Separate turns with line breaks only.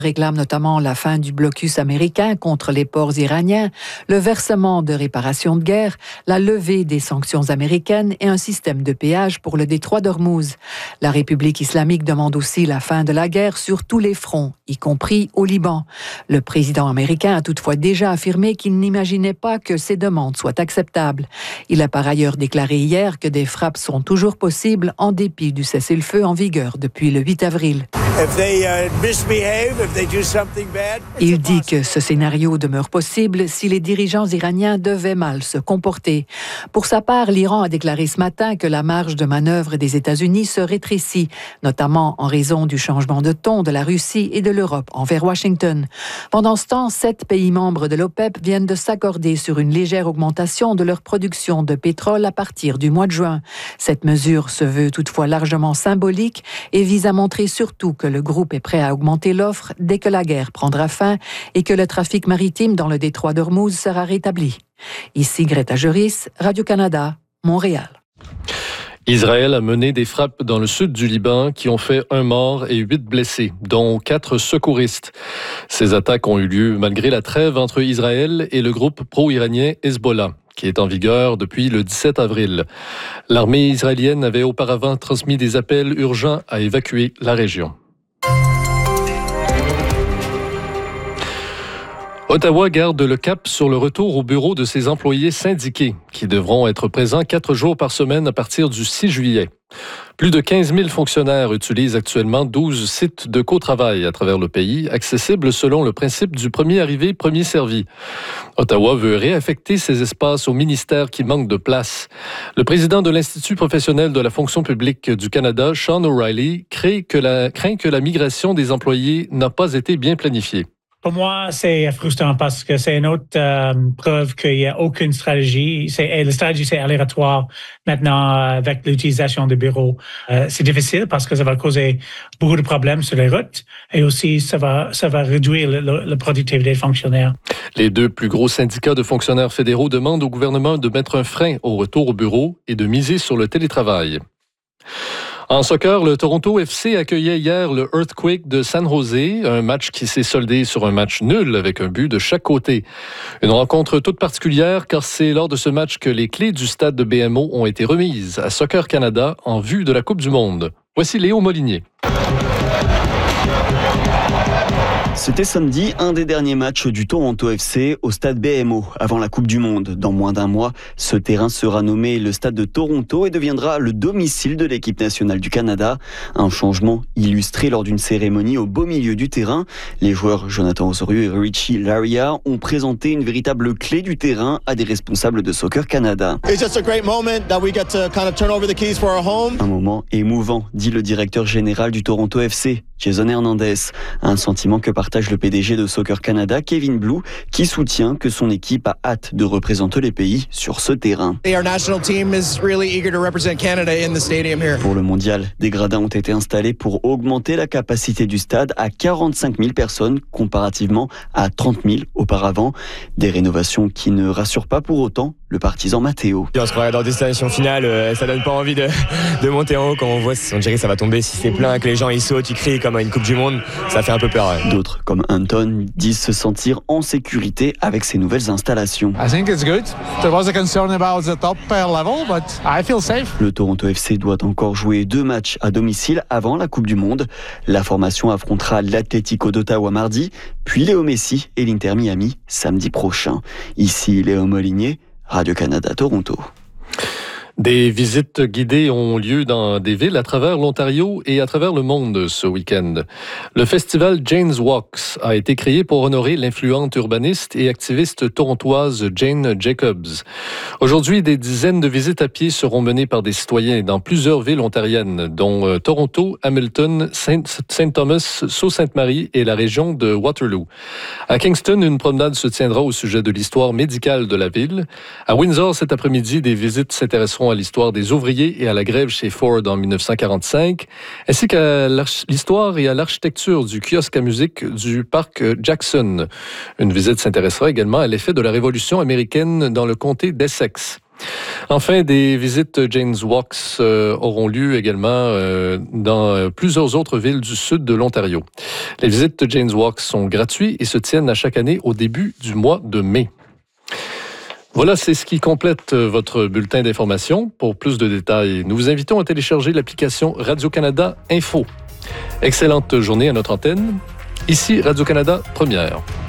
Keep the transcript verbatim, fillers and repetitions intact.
réclame notamment la fin du blocus américain contre les ports iraniens, le versement de réparations de guerre, la levée des sanctions américaines et un système de péage pour le détroit d'Ormuz. La République islamique demande aussi la fin de la guerre sur tous les fronts, y compris au Liban. Le président américain a toutefois déjà affirmé qu'il n'imaginait pas que ces demandes soient acceptables. Il a par ailleurs déclaré hier que des frappes sont toujours possibles en dépit du cessez-le-feu en vigueur depuis le huit avril. Il dit que ce scénario demeure possible si les dirigeants iraniens devaient mal se comporter. Pour sa part, l'Iran a déclaré ce matin que la marge de manœuvre des États-Unis se rétrécit, notamment en raison du changement de ton de la Russie et de l'Europe envers Washington. Pendant ce temps, sept pays membres de l'OPEP viennent de s'accorder sur une légère augmentation de leur production de pétrole à partir du mois de juin. Cette mesure se veut toutefois largement symbolique et vise à montrer surtout que le groupe est prêt à augmenter l'offre dès que la guerre prendra fin et que le trafic maritime dans le détroit d'Ormuz sera rétabli. Ici Greta Juris, Radio-Canada, Montréal.
Israël a mené des frappes dans le sud du Liban qui ont fait un mort et huit blessés, dont quatre secouristes. Ces attaques ont eu lieu malgré la trêve entre Israël et le groupe pro-iranien Hezbollah, qui est en vigueur depuis le dix-sept avril. L'armée israélienne avait auparavant transmis des appels urgents à évacuer la région. Ottawa garde le cap sur le retour au bureau de ses employés syndiqués, qui devront être présents quatre jours par semaine à partir du six juillet. Plus de quinze mille fonctionnaires utilisent actuellement douze sites de co-travail à travers le pays, accessibles selon le principe du premier arrivé, premier servi. Ottawa veut réaffecter ces espaces au ministère qui manque de place. Le président de l'Institut professionnel de la fonction publique du Canada, Sean O'Reilly, craint que la, craint que la migration des employés n'a pas été bien planifiée.
Pour moi, c'est frustrant parce que c'est une autre euh, preuve qu'il n'y a aucune stratégie. C'est, et la stratégie, c'est aléatoire maintenant euh, avec l'utilisation des bureaux. Euh, c'est difficile parce que ça va causer beaucoup de problèmes sur les routes et aussi ça va, ça va réduire le, le, la productivité des fonctionnaires.
Les deux plus gros syndicats de fonctionnaires fédéraux demandent au gouvernement de mettre un frein au retour au bureau et de miser sur le télétravail. En soccer, le Toronto F C accueillait hier le Earthquake de San Jose, un match qui s'est soldé sur un match nul avec un but de chaque côté. Une rencontre toute particulière car c'est lors de ce match que les clés du stade de B M O ont été remises à Soccer Canada en vue de la Coupe du Monde. Voici Léo Molinier.
C'était samedi, un des derniers matchs du Toronto F C au stade B M O avant la Coupe du Monde. Dans moins d'un mois, ce terrain sera nommé le stade de Toronto et deviendra le domicile de l'équipe nationale du Canada. Un changement illustré lors d'une cérémonie au beau milieu du terrain. Les joueurs Jonathan Osorio et Richie Laryea ont présenté une véritable clé du terrain à des responsables de Soccer Canada. Un moment émouvant, dit le directeur général du Toronto F C, Jason Hernandez. Un sentiment que partage le P D G de Soccer Canada, Kevin Blue, qui soutient que son équipe a hâte de représenter les pays sur ce terrain. Pour le mondial, des gradins ont été installés pour augmenter la capacité du stade à quarante-cinq mille personnes, comparativement à trente mille auparavant. Des rénovations qui ne rassurent pas pour autant le partisan Matteo.
On se croirait dans des stations finales, euh, ça donne pas envie de, de monter en haut quand on voit, on dirait que ça va tomber. Si c'est plein, que les gens ils sautent, ils crient comme à une Coupe du Monde, ça fait un peu peur. Ouais.
D'autres, comme Anton, disent se sentir en sécurité avec ces nouvelles installations.
I think it's good. There was a concern about the top level, but I feel safe.
Le Toronto F C doit encore jouer deux matchs à domicile avant la Coupe du Monde. La formation affrontera l'Atlético d'Ottawa mardi, puis Léo Messi et l'Inter Miami samedi prochain. Ici Léo Molinier, Radio-Canada, Toronto.
Des visites guidées ont lieu dans des villes à travers l'Ontario et à travers le monde ce week-end. Le festival Jane's Walks a été créé pour honorer l'influente urbaniste et activiste torontoise Jane Jacobs. Aujourd'hui, des dizaines de visites à pied seront menées par des citoyens dans plusieurs villes ontariennes, dont Toronto, Hamilton, Saint-Thomas, Sault-Sainte-Marie et la région de Waterloo. À Kingston, une promenade se tiendra au sujet de l'histoire médicale de la ville. À Windsor, cet après-midi, des visites s'intéresseront à l'histoire des ouvriers et à la grève chez Ford en dix-neuf cent quarante-cinq, ainsi qu'à l'histoire et à l'architecture du kiosque à musique du parc Jackson. Une visite s'intéressera également à l'effet de la Révolution américaine dans le comté d'Essex. Enfin, des visites Jane's Walks euh, auront lieu également euh, dans plusieurs autres villes du sud de l'Ontario. Les visites Jane's Walks sont gratuites et se tiennent à chaque année au début du mois de mai. Voilà, c'est ce qui complète votre bulletin d'information. Pour plus de détails, nous vous invitons à télécharger l'application Radio-Canada Info. Excellente journée à notre antenne. Ici Radio-Canada Première.